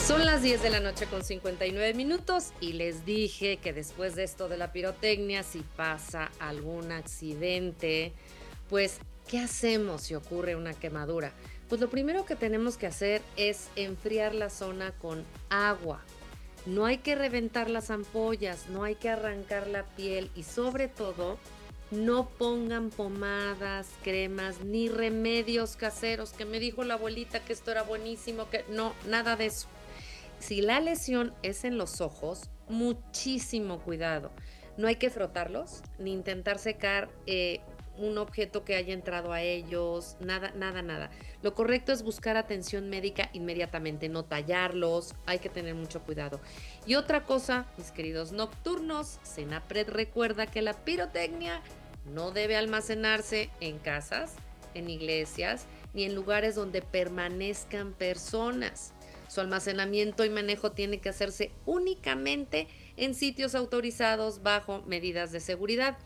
Son las 10 de la noche con 59 minutos y les dije que después de esto de la pirotecnia, si pasa algún accidente, pues, ¿qué hacemos si ocurre una quemadura? Pues lo primero que tenemos que hacer es enfriar la zona con agua. No hay que reventar las ampollas, no hay que arrancar la piel y sobre todo, no pongan pomadas, cremas ni remedios caseros, que me dijo la abuelita que esto era buenísimo, que no, nada de eso. Si la lesión es en los ojos, muchísimo cuidado. No hay que frotarlos ni intentar secar un objeto que haya entrado a ellos, nada, nada, nada. Lo correcto es buscar atención médica inmediatamente, no tallarlos, hay que tener mucho cuidado. Y otra cosa, mis queridos nocturnos, Senapred recuerda que la pirotecnia no debe almacenarse en casas, en iglesias, ni en lugares donde permanezcan personas. Su almacenamiento y manejo tiene que hacerse únicamente en sitios autorizados bajo medidas de seguridad.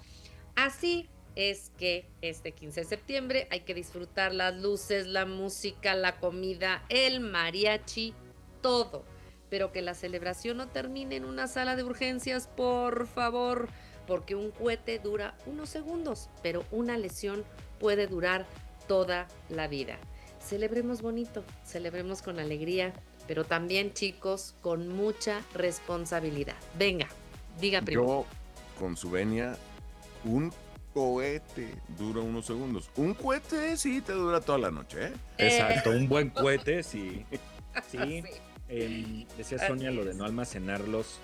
Así es que este 15 de septiembre hay que disfrutar las luces, la música, la comida, el mariachi, todo. Pero que la celebración no termine en una sala de urgencias, por favor, porque un cohete dura unos segundos, pero una lesión puede durar toda la vida. Celebremos bonito, celebremos con alegría, pero también, chicos, con mucha responsabilidad. Venga, diga primo. Yo, con su venia, un cohete dura unos segundos. Un cohete sí te dura toda la noche, ¿eh? Exacto, un buen cohete, sí. Sí, Sí. decía Sonia Así lo de es. no almacenarlos.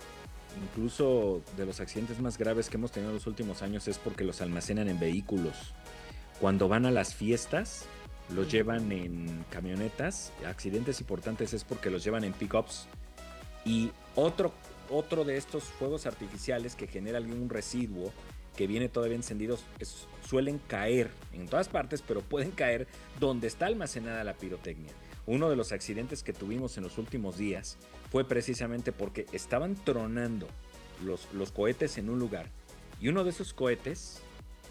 Incluso de los accidentes más graves que hemos tenido en los últimos años es porque los almacenan en vehículos. Cuando van a las fiestas, los llevan en camionetas. Accidentes importantes es porque los llevan en pickups. Y otro de estos fuegos artificiales que genera algún residuo que viene todavía encendidos suelen caer en todas partes, pero pueden caer donde está almacenada la pirotecnia. Uno de los accidentes que tuvimos en los últimos días fue precisamente porque estaban tronando los cohetes en un lugar y uno de esos cohetes,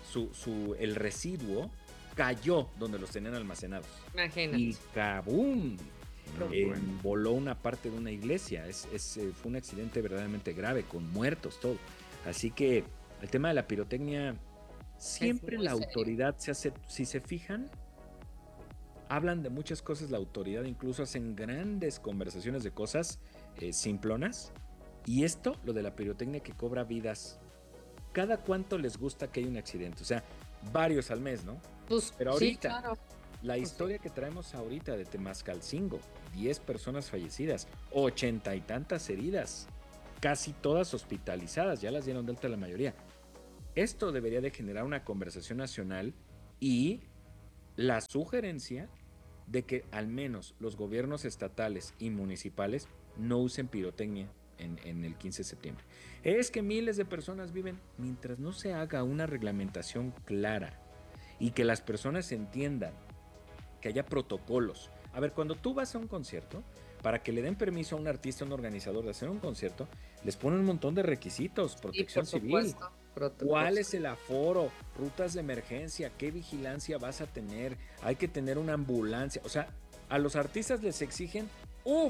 el residuo cayó donde los tenían almacenados. Imagínate. Y ¡kabum! No, bueno. Voló una parte de una iglesia. Fue un accidente verdaderamente grave, con muertos, todo. Así que el tema de la pirotecnia, siempre muy la serio. autoridad se hace, si se fijan, hablan de muchas cosas, la autoridad incluso hacen grandes conversaciones de cosas simplonas. Y esto, lo de la pirotecnia que cobra vidas, ¿cada cuánto les gusta que haya un accidente? O sea, varios al mes, ¿no? Pues Pero sí, ahorita, claro. la Pues historia que traemos ahorita de Temascalcingo, 10 personas fallecidas, 80 y tantas heridas, casi todas hospitalizadas, ya las dieron de alta la mayoría. Esto debería de generar una conversación nacional y la sugerencia de que al menos los gobiernos estatales y municipales no usen pirotecnia en el 15 de septiembre. Es que miles de personas viven, mientras no se haga una reglamentación clara y que las personas entiendan que haya protocolos. A ver, cuando tú vas a un concierto, para que le den permiso a un artista, a un organizador de hacer un concierto, les ponen un montón de requisitos, sí, protección por civil. supuesto. ¿Cuál es el aforo? Rutas de emergencia, ¿qué vigilancia vas a tener? Hay que tener una ambulancia. O sea, a los artistas les exigen, uff,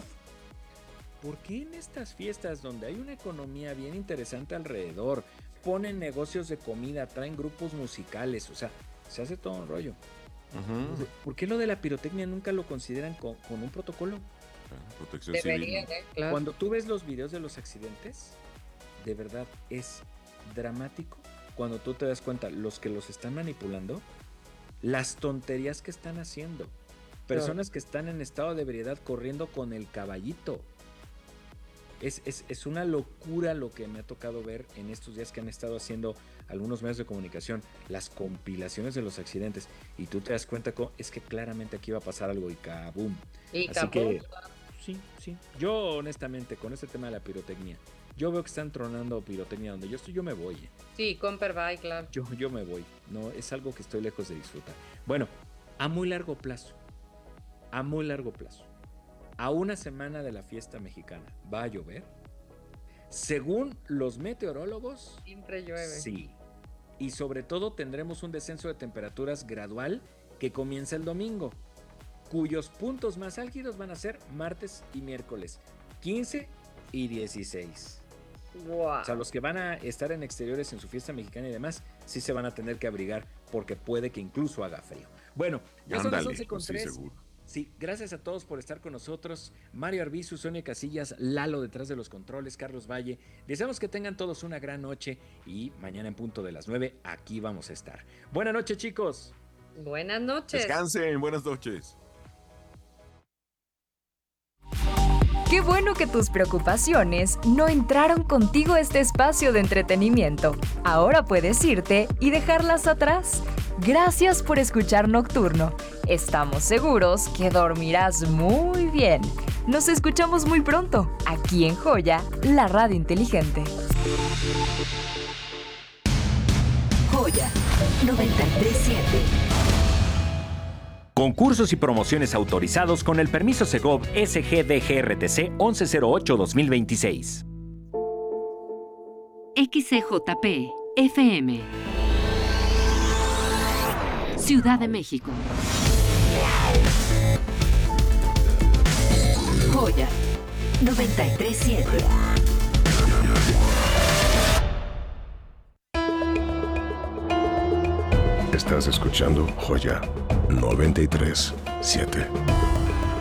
¿por qué en estas fiestas donde hay una economía bien interesante alrededor, ponen negocios de comida, traen grupos musicales? O sea, se hace todo un rollo. ¿Por qué lo de la pirotecnia nunca lo consideran con un protocolo? Protección Debería civil. de, claro. Cuando tú ves los videos de los accidentes, de verdad es dramático cuando tú te das cuenta los que los están manipulando, las tonterías que están haciendo. Personas que están en estado de ebriedad corriendo con el caballito. Es una locura lo que me ha tocado ver en estos días que han estado haciendo algunos medios de comunicación, las compilaciones de los accidentes, y tú te das cuenta que es que claramente aquí va a pasar algo y ¡kabum! Y Así capó. que sí. Yo honestamente con este tema de la pirotecnia, yo veo que están tronando pirotecnia donde yo estoy, yo me voy. Sí, Comper bye, claro. Yo me voy. No, es algo que estoy lejos de disfrutar. Bueno, a muy largo plazo. A muy largo plazo. A una semana de la fiesta mexicana, ¿va a llover? Según los meteorólogos, Siempre llueve. sí. Y sobre todo tendremos un descenso de temperaturas gradual que comienza el domingo, cuyos puntos más álgidos van a ser martes y miércoles. 15 y 16. Wow. O sea, los que van a estar en exteriores en su fiesta mexicana y demás, sí se van a tener que abrigar porque puede que incluso haga frío. Bueno, ya son las Ándale, 11:03. pues sí, seguro. Sí, gracias a todos por estar con nosotros. Mario Arbizu, Sonia Casillas, Lalo detrás de los controles, Carlos Valle. Deseamos que tengan todos una gran noche y mañana en punto de las 9 aquí vamos a estar. Buenas noches, chicos. Buenas noches. Descansen, buenas noches. Qué bueno que tus preocupaciones no entraron contigo a este espacio de entretenimiento. Ahora puedes irte y dejarlas atrás. Gracias por escuchar Nocturno. Estamos seguros que dormirás muy bien. Nos escuchamos muy pronto, aquí en Joya, la radio inteligente. Joya 93.7. Concursos y promociones autorizados con el permiso Segov SGDGRTC 1108-2026. XCJP FM Ciudad de México. Joya 93.7. Estás escuchando Joya 93.7.